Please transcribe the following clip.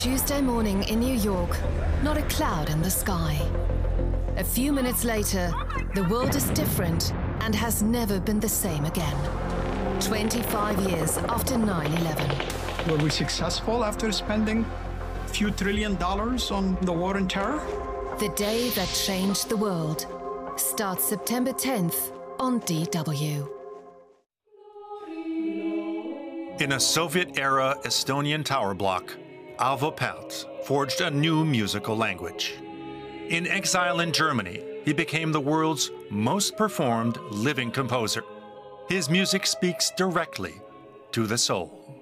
Tuesday morning in New York, not a cloud in the sky. A few minutes later, the world is different and has never been the same again. 25 years after 9/11. Were we successful after spending a few $1 trillion on the war on terror? The day that changed the world starts September 10th on DW. In a Soviet-era Estonian tower block, Arvo Pärt forged a new musical language. In exile in Germany, he became the world's most performed living composer. His music speaks directly to the soul.